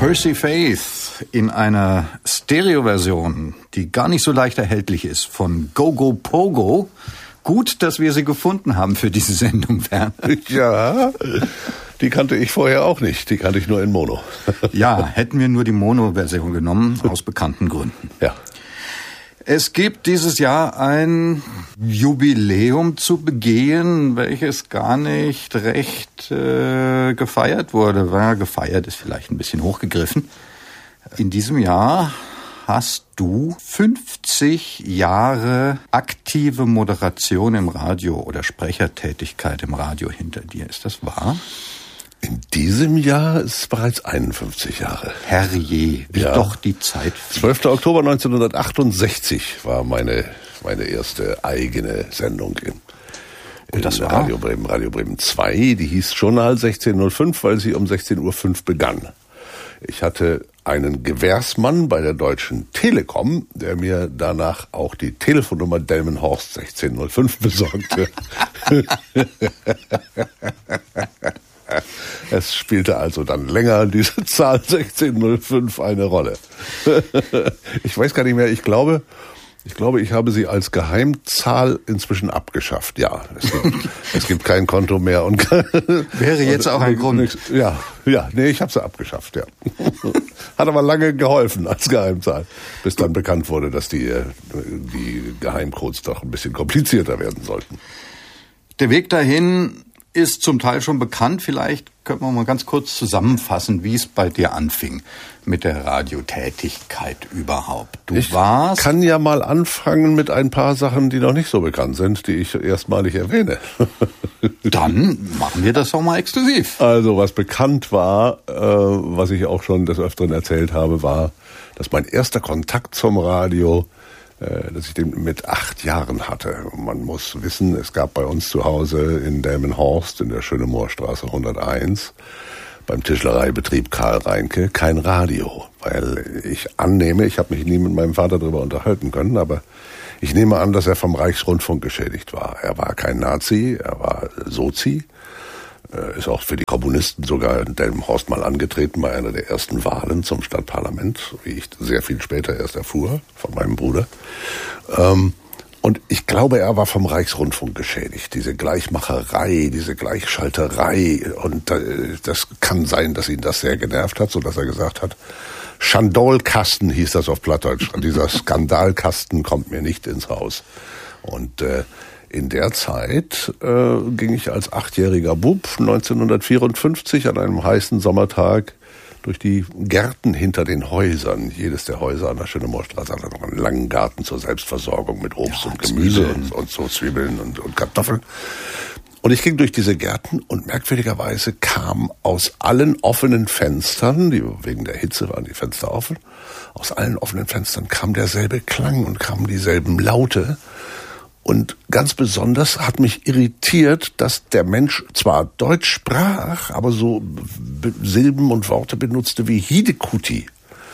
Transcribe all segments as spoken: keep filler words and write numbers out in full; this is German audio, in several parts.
Percy Faith in einer Stereo-Version, die gar nicht so leicht erhältlich ist, von Go-Go Pogo. Gut, dass wir sie gefunden haben für diese Sendung, Werner. Ja, die kannte ich vorher auch nicht. Die kannte ich nur in Mono. Ja, hätten wir nur die Mono-Version genommen, aus bekannten Gründen. Ja. Es gibt dieses Jahr ein Jubiläum zu begehen, welches gar nicht recht äh, gefeiert wurde. Ja, gefeiert ist vielleicht ein bisschen hochgegriffen. In diesem Jahr hast du fünfzig Jahre aktive Moderation im Radio oder Sprechertätigkeit im Radio hinter dir. Ist das wahr? In diesem Jahr ist es bereits einundfünfzig Jahre. Herrje, wie ja. Doch die Zeit fliegt. zwölfter Oktober neunzehnhundertachtundsechzig war meine meine erste eigene Sendung in, in das war? Radio Bremen, Radio Bremen zwei. Die hieß Journal sechzehn null fünf, weil sie um sechzehn Uhr fünf begann. Ich hatte einen Gewährsmann bei der Deutschen Telekom, der mir danach auch die Telefonnummer Delmenhorst sechzehn null fünf besorgte. Es spielte also dann länger diese Zahl sechzehn null fünf eine Rolle. Ich weiß gar nicht mehr, ich glaube, ich glaube, ich habe sie als Geheimzahl inzwischen abgeschafft. Ja, es gibt, es gibt kein Konto mehr. Und wäre jetzt auch ein Grund. Ja, ja, nee, ich habe sie abgeschafft, ja. Hat aber lange geholfen als Geheimzahl, bis dann bekannt wurde, dass die, die Geheimcodes doch ein bisschen komplizierter werden sollten. Der Weg dahin ist zum Teil schon bekannt. Vielleicht könnten wir mal ganz kurz zusammenfassen, wie es bei dir anfing mit der Radiotätigkeit überhaupt. Du ich warst... kann ja mal anfangen mit ein paar Sachen, die noch nicht so bekannt sind, die ich erstmalig erwähne. Dann machen wir das auch mal exklusiv. Also was bekannt war, äh, was ich auch schon des Öfteren erzählt habe, war, dass mein erster Kontakt zum Radio, dass ich den mit acht Jahren hatte. Man muss wissen, es gab bei uns zu Hause in Delmenhorst in der Schönemoorstraße hunderteins beim Tischlereibetrieb Karl Reinke kein Radio, weil ich annehme, ich habe mich nie mit meinem Vater darüber unterhalten können, aber ich nehme an, dass er vom Reichsrundfunk geschädigt war. Er war kein Nazi, er war Sozi, ist auch für die Kommunisten sogar in Delmenhorst mal angetreten bei einer der ersten Wahlen zum Stadtparlament, wie ich sehr viel später erst erfuhr von meinem Bruder. Und ich glaube, er war vom Reichsrundfunk geschädigt. Diese Gleichmacherei, diese Gleichschalterei. Und das kann sein, dass ihn das sehr genervt hat, sodass er gesagt hat, Schandolkasten hieß das auf Plattdeutsch. Dieser Skandalkasten kommt mir nicht ins Haus. Und äh, in der Zeit äh, ging ich als achtjähriger Bub neunzehnhundertvierundfünfzig an einem heißen Sommertag durch die Gärten hinter den Häusern. Jedes der Häuser an der Schönemoorstraße hatte noch einen langen Garten zur Selbstversorgung mit Obst ja, und Gemüse und, und so Zwiebeln und, und Kartoffeln. Und ich ging durch diese Gärten und merkwürdigerweise kam aus allen offenen Fenstern, die wegen der Hitze waren die Fenster offen, aus allen offenen Fenstern kam derselbe Klang und kamen dieselben Laute. Und ganz besonders hat mich irritiert, dass der Mensch zwar Deutsch sprach, aber so Silben und Worte benutzte wie Hidekuti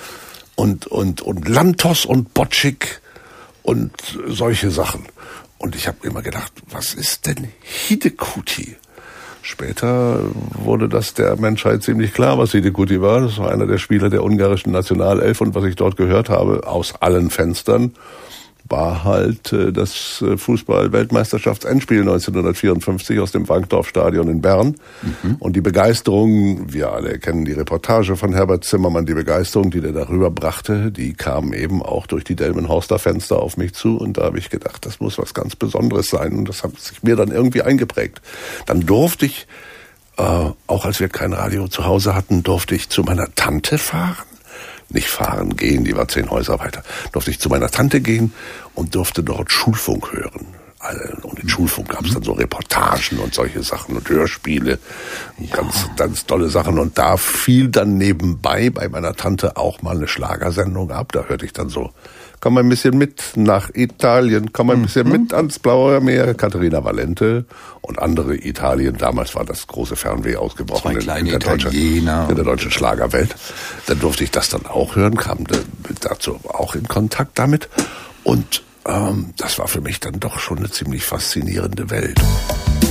und, und, und Lantos und Botschik und solche Sachen. Und ich habe immer gedacht, was ist denn Hidekuti? Später wurde das der Menschheit ziemlich klar, was Hidekuti war. Das war einer der Spieler der ungarischen Nationalelf und was ich dort gehört habe, aus allen Fenstern, war halt äh, das äh, Fußball-Weltmeisterschafts-Endspiel neunzehnhundertvierundfünfzig aus dem Wankdorf-Stadion in Bern. Mhm. Und die Begeisterung, wir alle kennen die Reportage von Herbert Zimmermann, die Begeisterung, die der darüber brachte, die kam eben auch durch die Delmenhorster Fenster auf mich zu. Und da habe ich gedacht, das muss was ganz Besonderes sein. Und das hat sich mir dann irgendwie eingeprägt. Dann durfte ich, äh, auch als wir kein Radio zu Hause hatten, durfte ich zu meiner Tante fahren. Nicht fahren, gehen, die war zehn Häuser weiter. Durfte ich zu meiner Tante gehen und durfte dort Schulfunk hören. Und in Schulfunk gab es dann so Reportagen und solche Sachen und Hörspiele. Ganz, ganz tolle Sachen. Und da fiel dann nebenbei bei meiner Tante auch mal eine Schlagersendung ab. Da hörte ich dann so, komm mal ein bisschen mit nach Italien, komm mal ein bisschen mit ans Blaue Meer, Katharina Valente und andere Italien. Damals war das große Fernweh ausgebrochen in, in, der deutschen, in der deutschen Schlagerwelt. Dann durfte ich das dann auch hören, kam dazu auch in Kontakt damit. Und ähm, das war für mich dann doch schon eine ziemlich faszinierende Welt.